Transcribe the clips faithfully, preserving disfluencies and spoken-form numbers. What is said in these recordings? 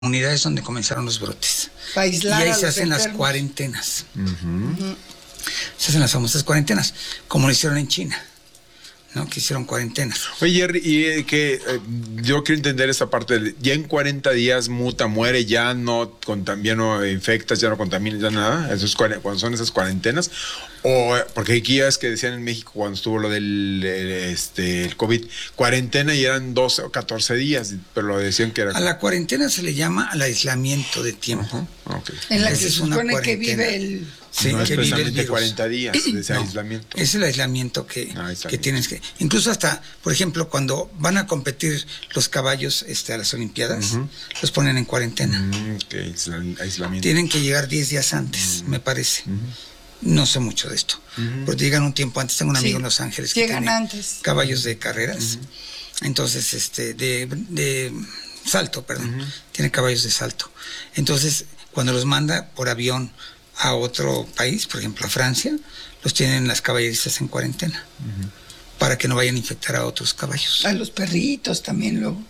comunidades donde comenzaron los brotes. Para aislar y ahí a se los hacen las enfermos. cuarentenas. Uh-huh. Se hacen las famosas cuarentenas, como lo hicieron en China, ¿no? Que hicieron cuarentenas. Oye, Jerry, y eh, que eh, yo quiero entender esa parte. De, ya en cuarenta días muta, muere, ya no contamina, no infectas, ya no contaminas, ya nada. Eso es cuando son esas cuarentenas. O porque aquí ya es que decían en México cuando estuvo lo del eh, este el COVID, cuarentena y eran doce o catorce días, pero lo decían que era. A la cuarentena se le llama al aislamiento de tiempo. Uh-huh. Okay. En la que Esa se es una supone que cuarentena. vive el... Sí, no es que vive el precisamente virus. cuarenta días de ese No, aislamiento. es el aislamiento que, Ah, está que bien. tienes que... Incluso hasta, por ejemplo, cuando van a competir los caballos este, a las Olimpiadas, Uh-huh. los ponen en cuarentena. Mm, okay, aisla- aislamiento. Tienen que llegar diez días antes, Uh-huh. me parece. Uh-huh. No sé mucho de esto, Uh-huh. porque llegan un tiempo antes. Tengo un amigo Sí, en Los Ángeles que llegan tiene antes. caballos de carreras, entonces, este, de, de salto, perdón, Uh-huh. tiene caballos de salto. Entonces, cuando los manda por avión a otro país, por ejemplo a Francia, los tienen las caballerizas en cuarentena, Uh-huh. para que no vayan a infectar a otros caballos. A los perritos también luego.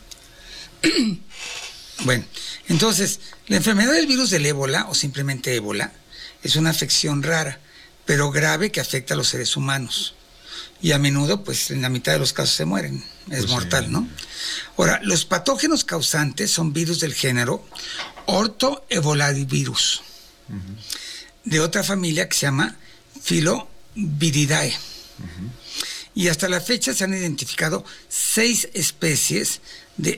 Bueno, entonces, la enfermedad del virus del ébola, o simplemente ébola, es una afección rara, pero grave que afecta a los seres humanos. Y a menudo, pues, en la mitad de los casos se mueren. Es Pues mortal, sí. ¿no? Ahora, los patógenos causantes son virus del género Orthoebolavirus, de otra familia que se llama Filoviridae. Y hasta la fecha se han identificado seis especies de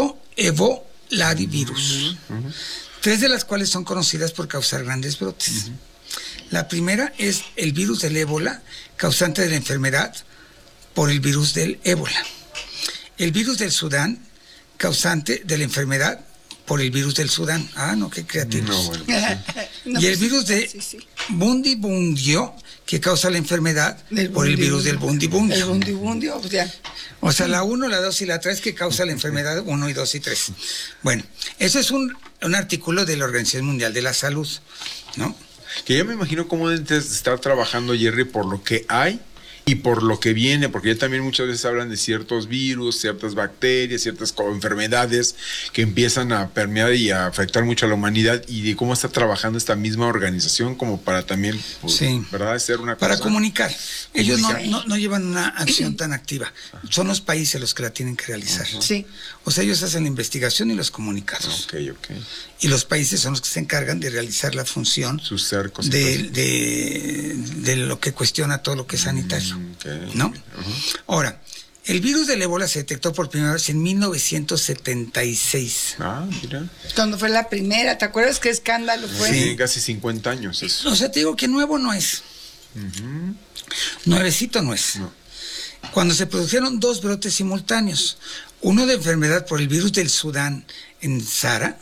Orthoebolavirus, tres de las cuales son conocidas por causar grandes brotes. La primera es el virus del ébola, causante de la enfermedad por el virus del ébola. El virus del Sudán, causante de la enfermedad por el virus del Sudán. Ah, no, qué creativos. No, bueno, pues sí. No, Y el pues, virus de sí, sí. Bundibundio, que causa la enfermedad Del por el bundi- virus del El Bundibundio. bundibundio, pues ya. O sea, la uno, la dos y la tres que causa la enfermedad uno y dos y tres. Bueno, eso es un, un artículo de la Organización Mundial de la Salud, ¿no? Que ya me imagino cómo deben de estar trabajando, Jerry, por lo que hay y por lo que viene, porque ya también muchas veces hablan de ciertos virus, ciertas bacterias, ciertas co- enfermedades que empiezan a permear y a afectar mucho a la humanidad, y de cómo está trabajando esta misma organización como para también, pues, Sí. ¿verdad?, ser una Para cosa... comunicar. Ellos no, Comunicar. no, no llevan una acción tan activa. Son los países los que la tienen que realizar. Sí. O sea, ellos hacen la investigación y los comunicados. Ok, ok. Y los países son los que se encargan de realizar la función Sus cercos. y de, cosas. de, de lo que cuestiona todo lo que es sanitario. Mm, ok, ¿No? ok, ajá. Ahora, el virus del ébola se detectó por primera vez en mil novecientos setenta y seis. Ah, mira. Cuando fue la primera, ¿te acuerdas qué escándalo fue? Sí, casi cincuenta años eso. O sea, te digo que nuevo no es. Ujú. Nuevecito no es. No. Cuando se produjeron dos brotes simultáneos, uno de enfermedad por el virus del Sudán en Sara,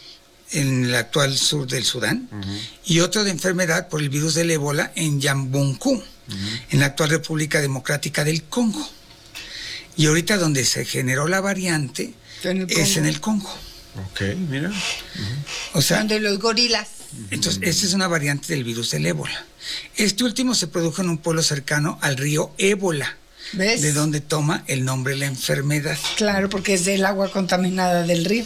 en el actual sur del Sudán, Ujú. y otro de enfermedad por el virus del ébola en Yambunku, en la actual República Democrática del Congo. Y ahorita donde se generó la variante En el es Congo. en el Congo. Ok, mira. O sea, Donde los gorilas. entonces, esta es una variante del virus del ébola. Este último se produjo en un pueblo cercano al río Ébola, ¿Ves? de donde toma el nombre la enfermedad. Claro, porque es del agua contaminada del río.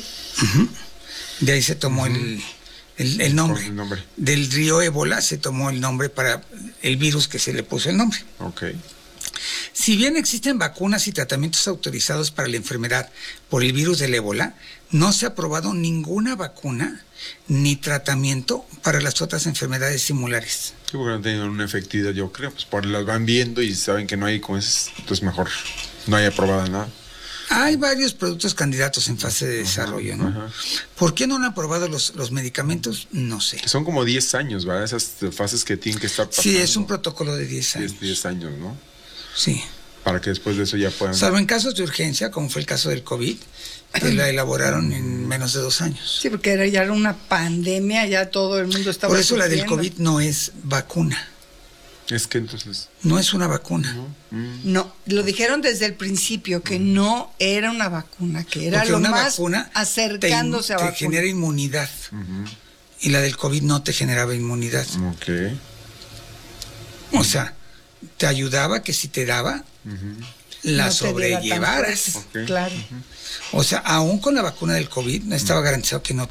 De ahí se tomó el, el, el nombre. El nombre. Del río Ébola se tomó el nombre para el virus que se le puso el nombre. Ok. Si bien existen vacunas y tratamientos autorizados para la enfermedad por el virus del ébola, no se ha aprobado ninguna vacuna ni tratamiento para las otras enfermedades similares. Sí, porque no han tenido una efectividad, yo creo. Pues por las van viendo y saben que no hay como es, entonces mejor no hay aprobada nada. Hay varios productos candidatos en fase de desarrollo, ¿no? ajá. ¿Por qué no han aprobado los, los medicamentos? No sé. Que son como diez años, ¿verdad? Esas fases que tienen que estar pasando. Sí, es un protocolo de diez años. diez, diez años, ¿no? Sí. Para que después de eso ya puedan... Salvo en casos de urgencia, como fue el caso del COVID, que la elaboraron en menos de dos años. Sí, porque era ya una pandemia, ya todo el mundo estaba Por eso la del sufriendo. COVID no es vacuna, Es que entonces... no es una vacuna. ¿no? Mm. No, lo dijeron desde el principio, que no era una vacuna, que era Porque lo una más vacuna acercándose te, a te vacuna. genera inmunidad, Ujú. y la del COVID no te generaba inmunidad. Ok. O sea, te ayudaba que si te daba, Ujú. la no te diera tan sobrellevaras. fuerte. Ok. Claro. O sea, aún con la vacuna del COVID no estaba garantizado que no